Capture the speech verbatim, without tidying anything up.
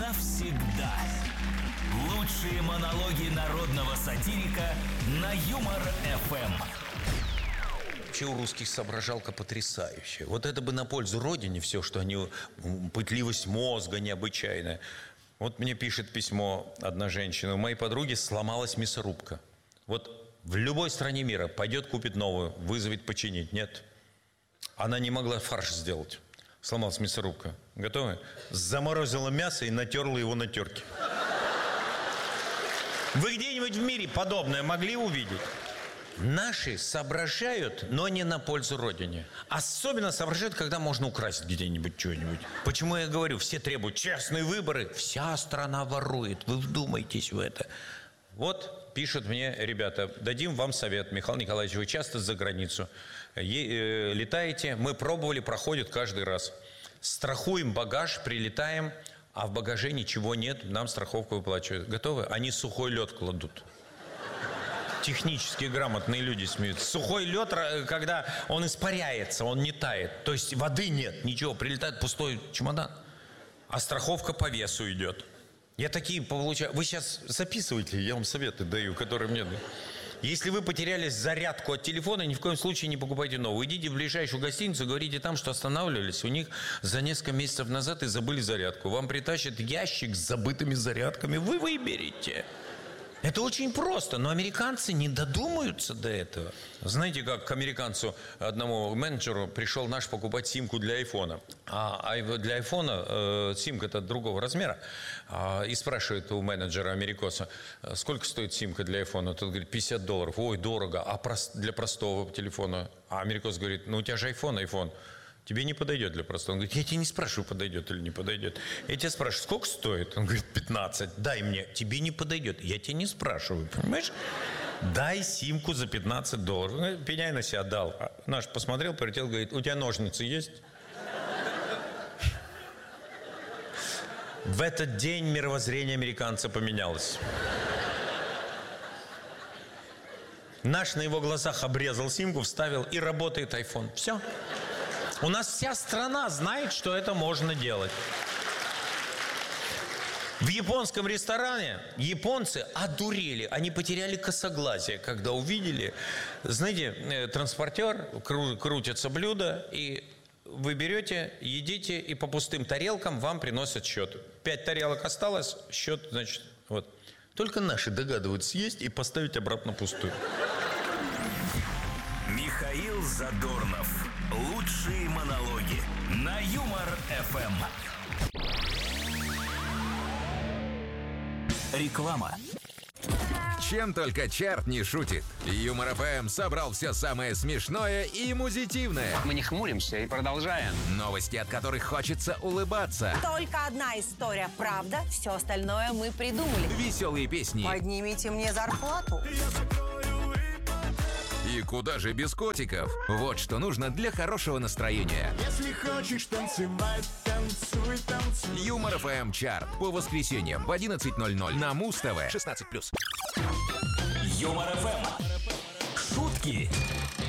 навсегда. Лучшие монологи народного сатирика на Юмор-эф эм. Вообще у русских соображалка потрясающая. Вот это бы на пользу родине все, что они... Пытливость мозга необычайная. Вот мне пишет письмо одна женщина. У моей подруги сломалась мясорубка. Вот в любой стране мира пойдет, купит новую, вызовет починить. Нет. Она не могла фарш сделать. Сломалась мясорубка. Готовы? Заморозила мясо и натерла его на терке. Вы где-нибудь в мире подобное могли увидеть? Наши соображают, но не на пользу родине. Особенно соображают, когда можно украсть где-нибудь что-нибудь. Почему я говорю, все требуют честные выборы. Вся страна ворует. Вы вдумайтесь в это. Вот пишут мне ребята, дадим вам совет, Михаил Николаевич, вы часто за границу е- э, летаете, мы пробовали, проходит каждый раз. Страхуем багаж, прилетаем, а в багаже ничего нет, нам страховку выплачивают. Готовы? Они сухой лед кладут. Технически грамотные люди смеются. Сухой лед, когда он испаряется, он не тает. То есть воды нет, ничего, прилетает пустой чемодан. А страховка по весу идет. Я такие получаю. Вы сейчас записывайте, я вам советы даю, которые мне дают. Если вы потеряли зарядку от телефона, ни в коем случае не покупайте новую. Идите в ближайшую гостиницу, говорите там, что останавливались. У них за несколько месяцев назад и забыли зарядку. Вам притащат ящик с забытыми зарядками. Вы выберете. Это очень просто, но американцы не додумаются до этого. Знаете, как к американцу, одному менеджеру, пришел наш покупать симку для айфона. А для айфона э, симка-то другого размера. А, и спрашивает у менеджера америкоса, сколько стоит симка для айфона? Тот говорит, пятьдесят долларов. Ой, дорого. А прос- для простого телефона? А америкос говорит, ну у тебя же айфон, айфон. Тебе не подойдет для простого. Он говорит, я тебя не спрашиваю, подойдет или не подойдет. Я тебя спрашиваю, сколько стоит? Он говорит, пятнадцать. Дай мне. Тебе не подойдет. Я тебя не спрашиваю, понимаешь? Дай симку за пятнадцать долларов. Пеняй на себя дал. А наш посмотрел, полетел, говорит, у тебя ножницы есть? В этот день мировоззрение американца поменялось. Наш на его глазах обрезал симку, вставил, и работает айфон. Все. У нас вся страна знает, что это можно делать. В японском ресторане японцы одурели. Они потеряли косоглазие, когда увидели. Знаете, транспортер, кру- крутятся блюда, и вы берете, едите, и по пустым тарелкам вам приносят счет. Пять тарелок осталось, счет, значит, вот. Только наши догадываются съесть и поставить обратно пустую. Михаил Задорнов. Лучшие монологи на Юмор-эф эм. Реклама. Чем только чарт не шутит. Юмор-эф эм собрал все самое смешное и музитивное. Мы не хмуримся и продолжаем. Новости, от которых хочется улыбаться. Только одна история правда, все остальное мы придумали. Веселые песни. Поднимите мне зарплату. И куда же без котиков? Вот что нужно для хорошего настроения. Если хочешь танцевать, танцуй, танцуй. Юмор-эф эм чарт. По воскресеньям в одиннадцать ноль ноль на Муз-ТВ. шестнадцать плюс. Юмор-эф эм. Шутки